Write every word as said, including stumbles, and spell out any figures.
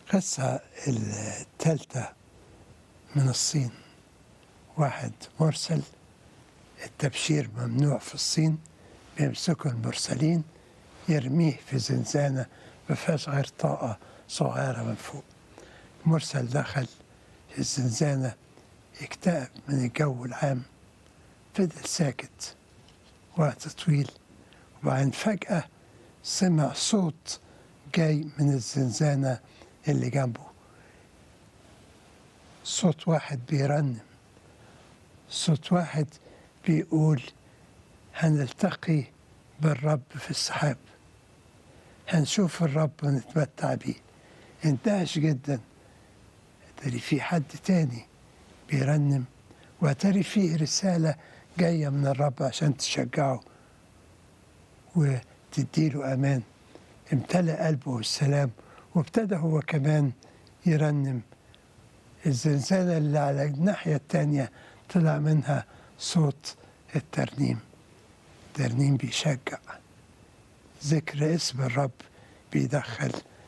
القصة الثالثة من الصين. واحد مرسل، التبشير ممنوع في الصين، بيمسكوا المرسلين يرميه في زنزانة ما فيهاش غير طاقة صغيرة من فوق. مرسل دخل في الزنزانة اكتئب من الجو العام، فضل ساكت وقت طويل، وبعدين فجأة سمع صوت جاي من الزنزانة اللي جنبه، صوت واحد بيرنم، صوت واحد بيقول هنلتقي بالرب في السحاب، هنشوف الرب ونتمتع بيه. اندهش جدا، اتاري في حد تاني بيرنم، واتاري فيه رسالة جاية من الرب عشان تشجعه وتديله أمان. امتلأ قلبه بالسلام، وابتدى هو كمان يرنم. الزنزانة اللي على الناحية التانية طلع منها صوت الترنيم، ترنيم بيشجع، ذكر اسم الرب بيدخل